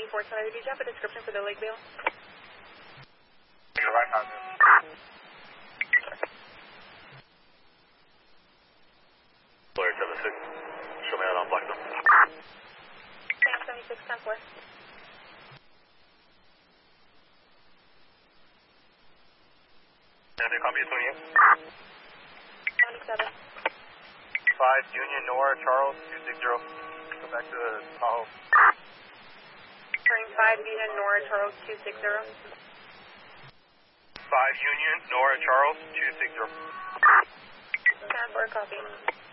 420, did you have a description for the Lakeville? You're right on this. Lawyer 76, show me out on Blackstone. Sam 76, 10-4. And they copy you 28. 77. 5 Union Nora Charles 260. Go back to Tahoe. Turning 5 Union Nora Charles 260. 5 Union Nora Charles 260. 10-4, copy.